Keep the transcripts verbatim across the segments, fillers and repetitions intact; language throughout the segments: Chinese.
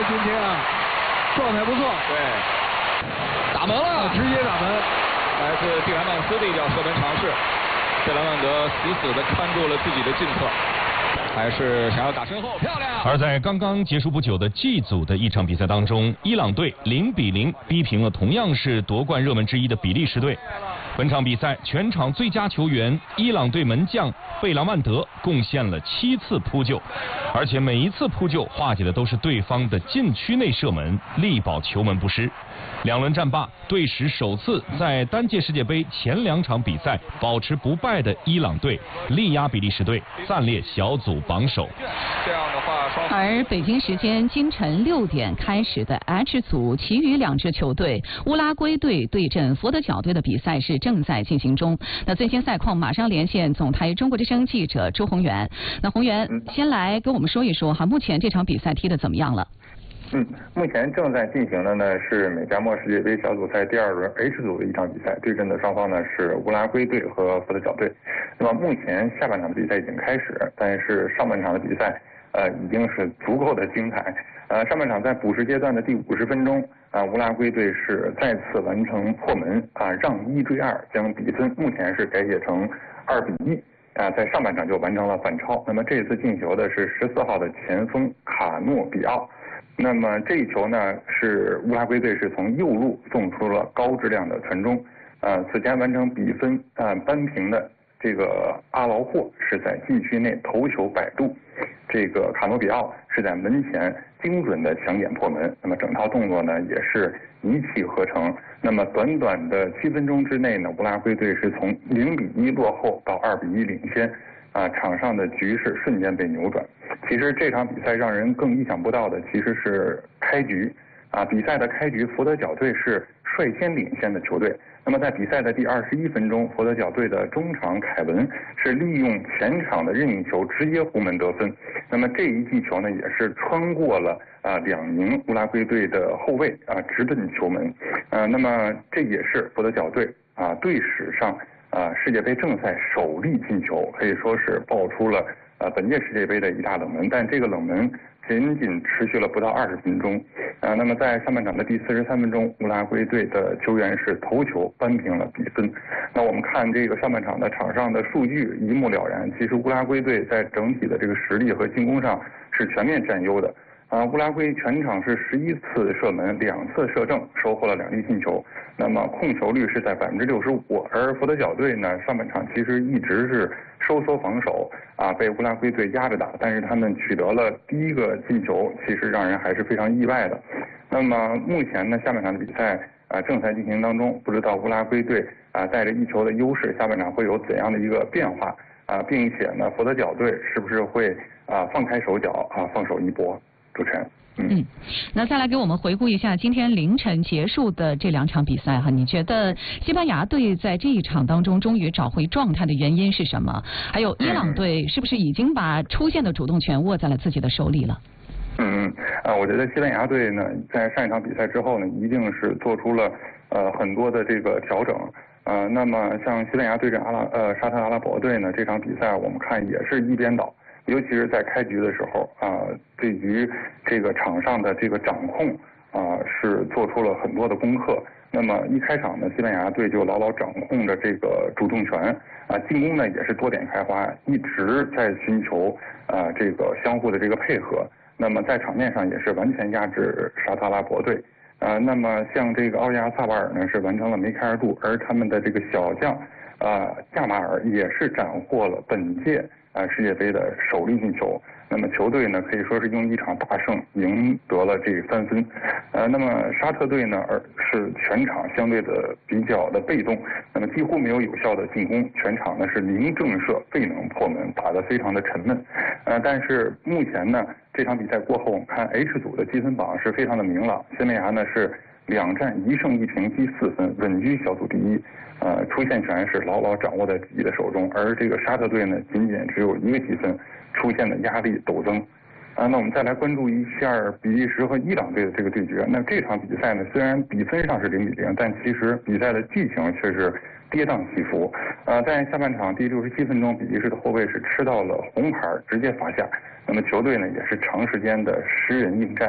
今天啊，状态不错。 对，打门了， 直接打门。 来自蒂莱曼斯的一脚射门尝试，贝莱曼德死死地看住了自己的近侧。还是想要打身后，漂亮！ 而在刚刚结束不久的 G 组的一场比赛当中，伊朗队零比零逼平了同样是夺冠热门之一的比利时队。本场比赛全场最佳球员伊朗队门将贝拉曼德贡献了七次扑救，而且每一次扑救化解的都是对方的禁区内射门，力保球门不失。两轮战罢，队史首次在单届世界杯前两场比赛保持不败的伊朗队力压比利时队，暂列小组榜首。 这样的话，双而北京时间清晨六点开始的 H 组其余两支球队乌拉圭队对阵佛得角队的比赛是正在进行中。那最新赛况马上连线总台中国之声记者周宏源。那宏源，先来跟我们说一说哈，目前这场比赛踢得怎么样了？ 嗯，目前正在进行的呢是美加墨世界杯小组赛第二轮 H 组的一场比赛，对阵的双方呢是乌拉圭队和佛得角队。那么目前下半场的比赛已经开始，但是上半场的比赛呃已经是足够的精彩。呃，上半场在补时阶段的第五十分钟，啊、呃，乌拉圭队是再次完成破门啊、呃，让一追二，将比分目前是改写成二比一。啊，在上半场就完成了反超。那么这次进球的是十四号的前锋卡诺比奥。那么这一球呢，是乌拉圭队是从右路送出了高质量的传中。呃，此前完成比分呃扳平的这个阿劳霍是在禁区内头球摆渡，这个卡诺比奥是在门前精准的抢点破门。那么整套动作呢也是一气呵成。那么短短的七分钟之内呢，乌拉圭队是从零比一落后到二比一领先。啊，场上的局势瞬间被扭转。其实这场比赛让人更意想不到的其实是开局。啊，比赛的开局，佛得角队是率先领先的球队。那么在比赛的第二十一分钟，佛得角队的中场凯文是利用前场的任意球直接弧门得分。那么这一记球呢，也是穿过了啊两名乌拉圭队的后卫啊，直奔球门。呃，那么这也是佛得角队啊队史上。啊，世界杯正赛首粒进球，可以说是爆出了呃本届世界杯的一大冷门，但这个冷门仅仅持续了不到二十分钟。啊，那么在上半场的第四十三分钟，乌拉圭队的球员是头球扳平了比分。那我们看这个上半场的场上的数据一目了然，其实乌拉圭队在整体的这个实力和进攻上是全面占优的。啊，乌拉圭全场是十一次射门，两次射正，收获了两粒进球。那么控球率是在百分之六十五，而佛得角队呢，上半场其实一直是收缩防守，啊，被乌拉圭队压着打，但是他们取得了第一个进球，其实让人还是非常意外的。那么目前呢，下半场的比赛啊正在进行当中，不知道乌拉圭队啊带着一球的优势，下半场会有怎样的一个变化啊，并且呢，佛得角队是不是会啊放开手脚啊放手一搏？主持人。 嗯，那再来给我们回顾一下今天凌晨结束的这两场比赛哈，你觉得西班牙队在这一场当中终于找回状态的原因是什么？还有伊朗队是不是已经把出线的主动权握在了自己的手里了？ 嗯嗯啊，我觉得西班牙队呢，在上一场比赛之后呢，一定是做出了呃很多的这个调整。呃，那么像西班牙对阵阿拉呃沙特阿拉伯队呢，这场比赛我们看也是一边倒。尤其是在开局的时候啊，对于这个场上的这个掌控啊，是做出了很多的功课。那么一开场呢，西班牙队就牢牢掌控着这个主动权啊，进攻呢也是多点开花，一直在寻求啊这个相互的这个配合。那么在场面上也是完全压制沙特阿拉伯队。啊，那么像这个奥利亚萨瓦尔呢是完成了梅开二度，而他们的这个小将啊亚马尔也是斩获了本届。啊，世界杯的首粒进球，那么球队呢可以说是用一场大胜赢得了这三分。呃，那么沙特队呢，而是全场相对的比较的被动，那么几乎没有有效的进攻，全场呢是零正射，未能破门，打得非常的沉闷。呃，但是目前呢，这场比赛过后，我们看 H 组的积分榜是非常的明朗，西班牙呢是两战一胜一平积四分，稳居小组第一。呃，出线权是牢牢掌握在自己的手中，而这个沙特队呢，仅仅只有一个积分，出现的压力陡增。啊，那我们再来关注一下比利时和伊朗队的这个对决。那这场比赛呢，虽然比分上是零比零，但其实比赛的剧情却是跌宕起伏。呃，在下半场第六十七分钟，比利时的后卫是吃到了红牌，直接罚下。那么球队呢，也是长时间的十人应战。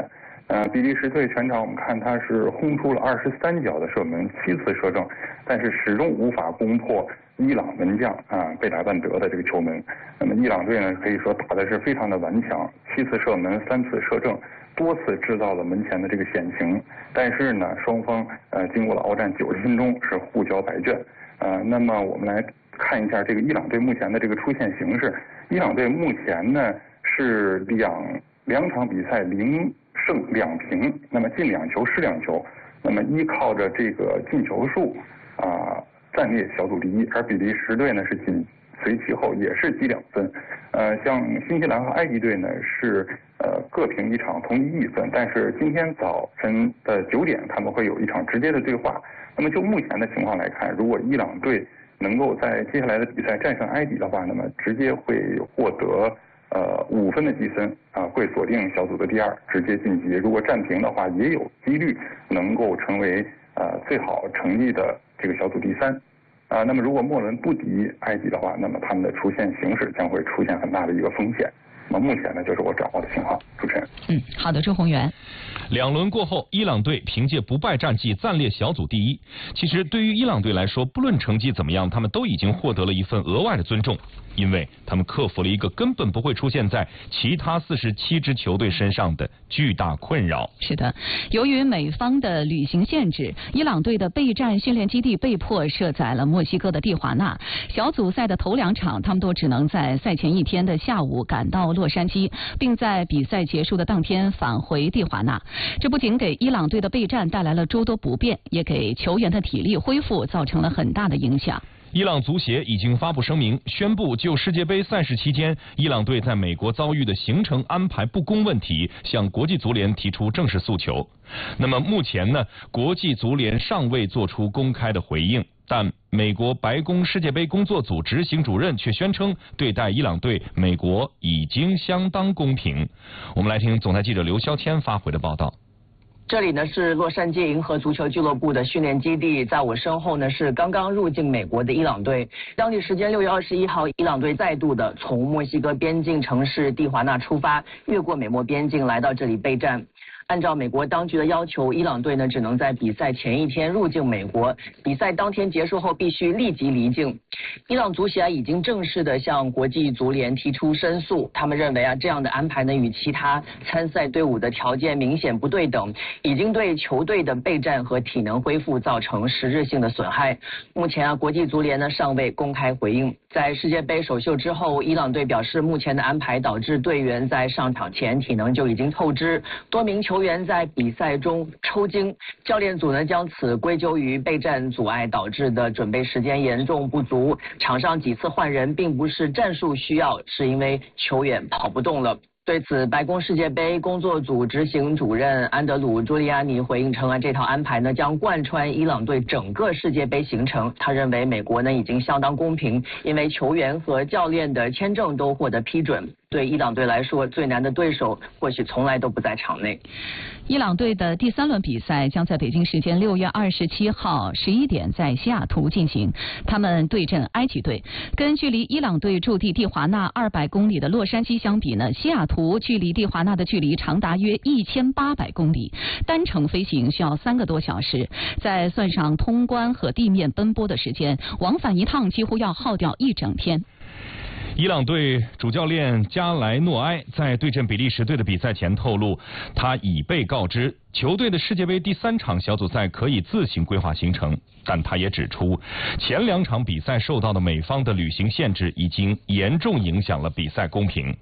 呃，比利时队全场我们看他是轰出了二十三脚的射门，七次射正，但是始终无法攻破伊朗门将啊贝莱万德的这个球门。那么伊朗队呢，可以说打的是非常的顽强，七次射门，三次射正，多次制造了门前的这个险情。但是呢，双方呃经过了鏖战九十分钟是互交白卷。呃，那么我们来看一下这个伊朗队目前的这个出线形势。伊朗队目前呢是两两场比赛零胜两平，那么进两球失两球，那么依靠着这个进球数啊暂列小组第一，而比利时队呢是紧随其后，也是积两分。呃，像新西兰和埃及队呢是呃各平一场，同一一分，但是今天早晨的九点他们会有一场直接的对话。那么就目前的情况来看，如果伊朗队能够在接下来的比赛战胜埃及的话，那么直接会获得呃五分的积分啊，会锁定小组的第二，直接晋级。如果战平的话，也有几率能够成为呃最好成绩的这个小组第三。啊，那么如果末轮不敌埃及的话，那么他们的出线形势将会出现很大的一个风险。那么目前呢，就是我掌握的情况。主持人， 嗯，好的，周宏源。 两轮过后，伊朗队凭借不败战绩暂列小组第一。其实对于伊朗队来说，不论成绩怎么样，他们都已经获得了一份额外的尊重，因为他们克服了一个根本不会出现在其他四十七支球队身上的巨大困扰。 是的，由于美方的旅行限制，伊朗队的备战训练基地被迫设在了墨西哥的蒂华纳。小组赛的头两场，他们都只能在赛前一天的下午赶到洛杉矶，并在比赛结束的当天返回蒂华纳。这不仅给伊朗队的备战带来了诸多不便，也给球员的体力恢复造成了很大的影响。 伊朗足协已经发布声明，宣布就世界杯赛事期间伊朗队在美国遭遇的行程安排不公问题，向国际足联提出正式诉求。那么目前呢，国际足联尚未做出公开的回应，但美国白宫世界杯工作组执行主任却宣称，对待伊朗队，美国已经相当公平。我们来听总台记者刘肖谦发回的报道。 这里呢是洛杉矶银河足球俱乐部的训练基地，在我身后呢是刚刚入境美国的伊朗队。当地时间六月二十一号，伊朗队再度的从墨西哥边境城市蒂华纳出发，越过美墨边境来到这里备战。按照美国当局的要求，伊朗队呢只能在比赛前一天入境美国，比赛当天结束后必须立即离境。伊朗足协已经正式的向国际足联提出申诉，他们认为啊这样的安排呢与其他参赛队伍的条件明显不对等，已经对球队的备战和体能恢复造成实质性的损害。目前啊国际足联呢尚未公开回应。在世界杯首秀之后，伊朗队表示目前的安排导致队员在上场前体能就已经透支，多名球员在比赛中抽筋，教练组呢将此归咎于备战阻碍导致的准备时间严重不足，场上几次换人并不是战术需要，是因为球员跑不动了。对此，白宫世界杯工作组执行主任安德鲁·朱利亚尼回应称啊，这套安排呢将贯穿伊朗队整个世界杯行程。他认为美国呢已经相当公平，因为球员和教练的签证都获得批准。对伊朗队来说，最难的对手或许从来都不在场内。 伊朗队的第三轮比赛将在北京时间六月二十七号十一点在西雅图进行，他们对阵埃及队。跟距离伊朗队驻地蒂华纳二百公里的洛杉矶相比呢，西雅图距离蒂华纳的距离长达约一千八百公里，单程飞行需要三个多小时，再算上通关和地面奔波的时间，往返一趟几乎要耗掉一整天。 伊朗队主教练加莱诺埃在对阵比利时队的比赛前透露，他已被告知球队的世界杯第三场小组赛可以自行规划行程，但他也指出，前两场比赛受到的美方的旅行限制已经严重影响了比赛公平。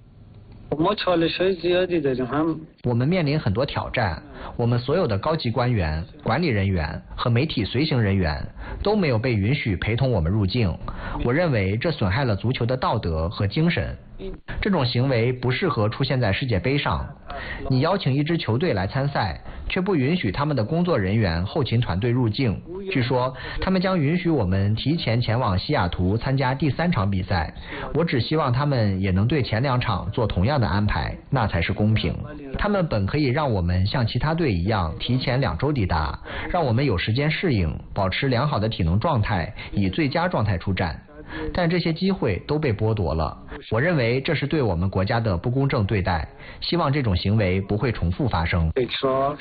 我们面临很多挑战，我们所有的高级官员、管理人员和媒体随行人员都没有被允许陪同我们入境。我认为这损害了足球的道德和精神。这种行为不适合出现在世界杯上。你邀请一支球队来参赛，却不允许他们的工作人员、后勤团队入境。据说他们将允许我们提前前往西雅图参加第三场比赛。我只希望他们也能对前两场做同样的安排，那才是公平。他们本可以让我们像其他队一样提前两周抵达，让我们有时间适应，保持良好的体能状态，以最佳状态出战。 但这些机会都被剥夺了。我认为这是对我们国家的不公正对待，希望这种行为不会重复发生。 可以说